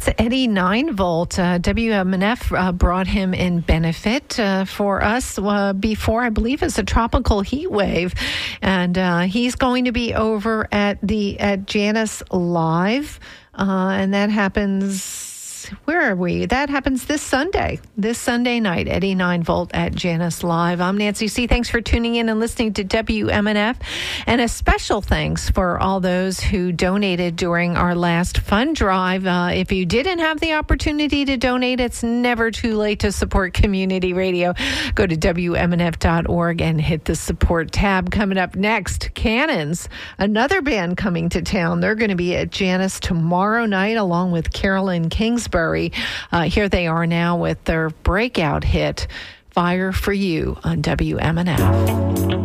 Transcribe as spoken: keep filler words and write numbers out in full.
that's Eddie nine volt. Uh, W M N F uh, brought him in benefit uh, for us uh, before, I believe, it's a tropical heat wave. And uh, he's going to be over at the at Janice Live. Uh, and that happens... Where are we? That happens this Sunday, this Sunday night, Eddie nine volt at Janice Live. I'm Nancy C. Thanks for tuning in and listening to W M N F. And a special thanks for all those who donated during our last fund drive. Uh, if you didn't have the opportunity to donate, it's never too late to support community radio. Go to W M N F dot org and hit the support tab. Coming up next, Cannons, another band coming to town. They're going to be at Janice tomorrow night along with Carolyn Kingsbury. Uh, here they are now with their breakout hit, Fire for You, on W M N F.